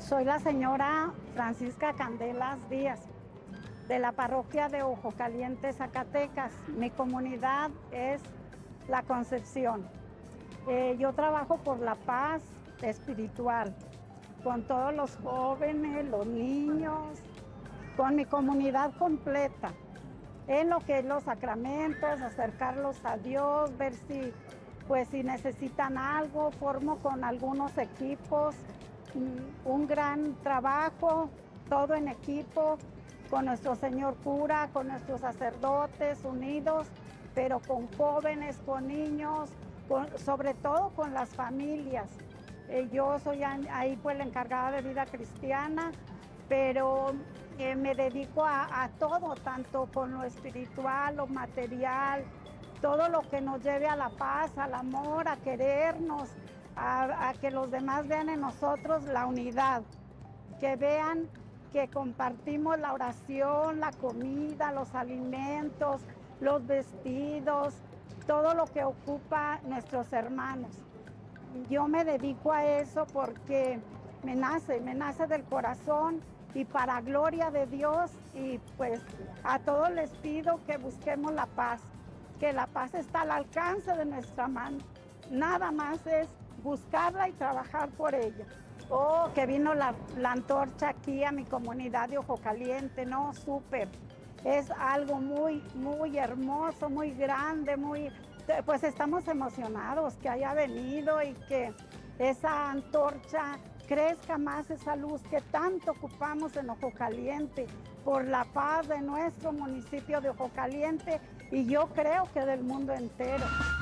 Soy la señora Francisca Candelas Díaz, de la parroquia de Ojo Caliente, Zacatecas. Mi comunidad es La Concepción. Yo trabajo por la paz espiritual, con todos los jóvenes, los niños, con mi comunidad completa, en lo que es los sacramentos, acercarlos a Dios, ver si necesitan algo. Formo con algunos equipos un gran trabajo, todo en equipo, con nuestro señor cura, con nuestros sacerdotes unidos, pero con jóvenes, con niños, sobre todo con las familias. Yo soy ahí pues la encargada de vida cristiana, pero me dedico a todo, tanto con lo espiritual, lo material, todo lo que nos lleve a la paz, al amor, a querernos, a que los demás vean en nosotros la unidad, que vean que compartimos la oración, la comida, los alimentos, los vestidos, todo lo que ocupa nuestros hermanos. Yo me dedico a eso porque me nace del corazón y para gloria de Dios, y pues a todos les pido que busquemos la paz, que la paz está al alcance de nuestra mano. Nada más es buscarla y trabajar por ella. Oh, que vino la antorcha aquí a mi comunidad de Ojo Caliente, no, súper. Es algo muy, muy hermoso, muy grande, pues estamos emocionados que haya venido y que esa antorcha crezca más, esa luz que tanto ocupamos en Ojo Caliente, por la paz de nuestro municipio de Ojo Caliente, y yo creo que del mundo entero.